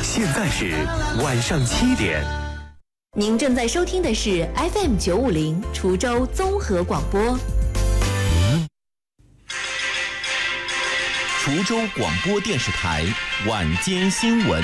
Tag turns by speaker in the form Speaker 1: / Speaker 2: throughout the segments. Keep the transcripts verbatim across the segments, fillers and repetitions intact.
Speaker 1: 现在是晚上七点。
Speaker 2: 您正在收听的是 F M 九五零滁州综合广播。
Speaker 3: 滁州广播电视台晚间新闻。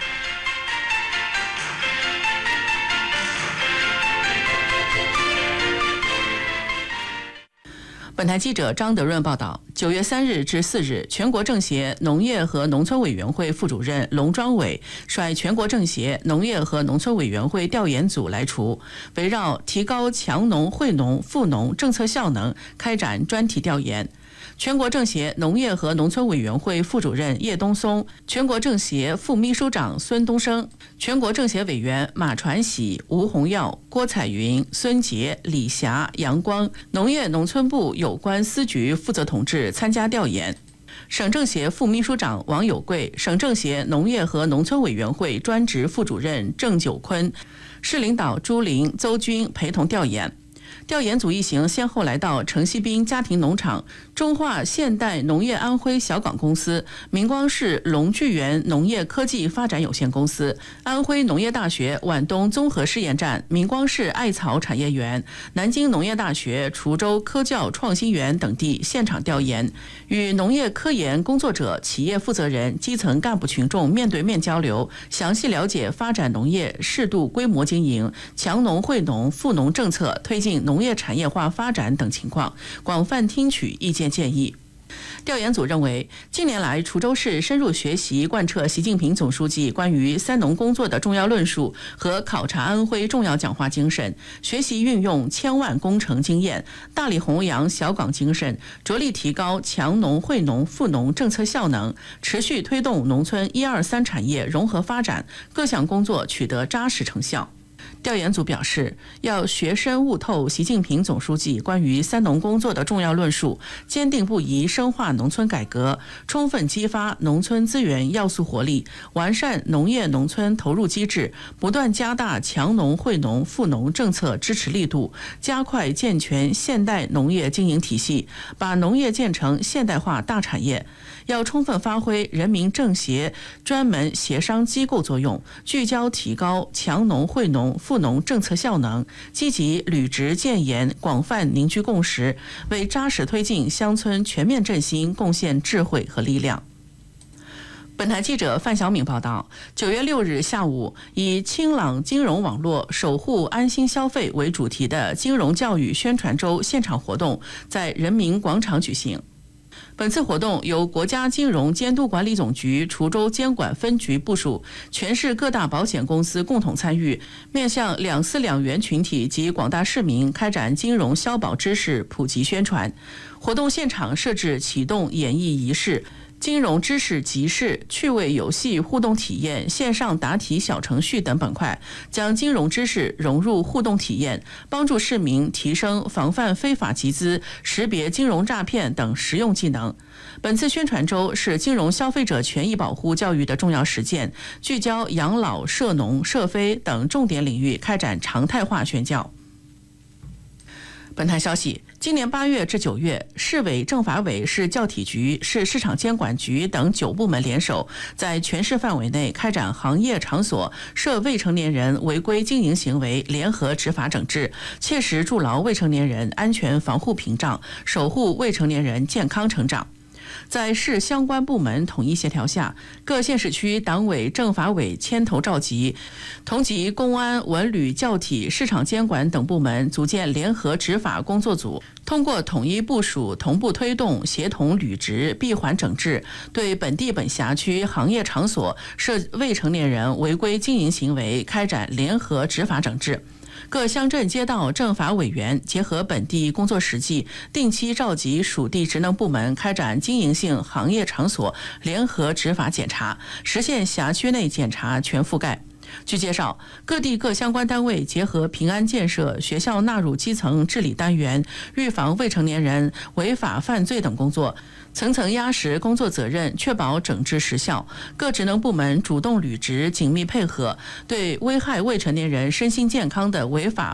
Speaker 4: 本台记者张德润报道，九月三日至四日，全国政协农业和农村委员会副主任龙庄伟率全国政协农业和农村委员会调研组来滁，围绕提高强农惠农富农政策效能开展专题调研。全国政协农业和农村委员会副主任叶东松、全国政协副秘书长孙东升、全国政协委员马传喜、吴洪耀、郭彩云、孙杰、李霞、杨光、农业农村部有关司局负责同志参加调研。省政协副秘书长王有贵、省政协农业和农村委员会专职副主任郑九坤、市领导朱林、邹军陪同调研。调研组一行先后来到城西滨家庭农场、中化现代农业安徽小港公司、明光市龙聚源农业科技发展有限公司、安徽农业大学皖东综合试验站、明光市艾草产业园、南京农业大学滁州科教创新园等地现场调研，与农业科研工作者、企业负责人、基层干部群众面对面交流，详细了解发展农业适度规模经营、强农惠农富农政策推进农业产业化发展等情况，广泛听取意见建议。调研组认为，近年来滁州市深入学习贯彻习近平总书记关于三农工作的重要论述和考察安徽重要讲话精神，学习运用千万工程经验，大力弘扬小岗精神，着力提高强农惠农富农政策效能，持续推动农村一二三产业融合发展，各项工作取得扎实成效。调研组表示，要学深悟透习近平总书记关于三农工作的重要论述，坚定不移深化农村改革，充分激发农村资源要素活力，完善农业农村投入机制，不断加大强农惠农富农政策支持力度，加快健全现代农业经营体系，把农业建成现代化大产业。要充分发挥人民政协专门协商机构作用，聚焦提高强农惠农富农政策效能，积极履职建言，广泛凝聚共识，为扎实推进乡村全面振兴贡献智慧和力量。本台记者范晓敏报道，九月六日下午，以清朗金融网络守护安心消费为主题的金融教育宣传周现场活动在人民广场举行。本次活动由国家金融监督管理总局滁州监管分局部署，全市各大保险公司共同参与，面向两私两元群体及广大市民开展金融消保知识普及宣传。活动现场设置启动演艺仪式、金融知识集市、趣味游戏互动体验、线上答题小程序等板块，将金融知识融入互动体验，帮助市民提升防范非法集资、识别金融诈骗等实用技能。本次宣传周是金融消费者权益保护教育的重要实践，聚焦养老、涉农、涉非等重点领域开展常态化宣教。本台消息，今年八月至九月，市委政法委、市教体局、市市场监管局等九部门联手，在全市范围内开展行业场所涉未成年人违规经营行为联合执法整治，切实筑牢未成年人安全防护屏障，守护未成年人健康成长。在市相关部门统一协调下，各县市区党委政法委牵头召集，同级公安、文旅、教体、市场监管等部门组建联合执法工作组，通过统一部署、同步推动、协同履职、闭环整治，对本地本辖区行业场所涉未成年人违规经营行为开展联合执法整治。各乡镇街道政法委员结合本地工作实际，定期召集属地职能部门开展经营性行业场所联合执法检查，实现辖区内检查全覆盖。据介绍，各地各相关单位结合平安建设、学校纳入基层治理单元、预防未成年人违法犯罪等工作，层层压实工作责任，确保整治实效。各职能部门主动履职，紧密配合，对危害未成年人身心健康的违法